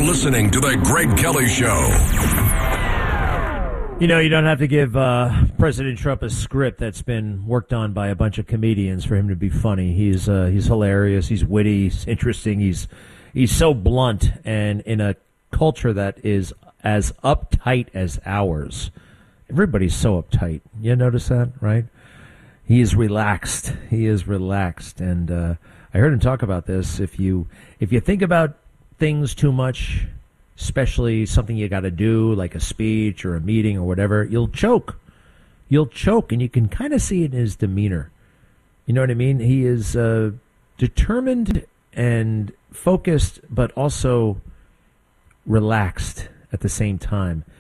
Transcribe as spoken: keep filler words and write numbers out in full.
listening to The Greg Kelly Show. You know, you don't have to give uh, President Trump a script that's been worked on by a bunch of comedians for him to be funny. He's uh, he's hilarious. He's witty. He's interesting. He's he's so blunt, and in a culture that is as uptight as ours, everybody's so uptight. You notice that, right? He is relaxed. He is relaxed, and uh, I heard him talk about this. If you if you think about things too much, especially something you got to do, like a speech or a meeting or whatever, you'll choke. You'll choke, and you can kind of see it in his demeanor. You know what I mean? He is uh, determined and focused, but also relaxed at the same time.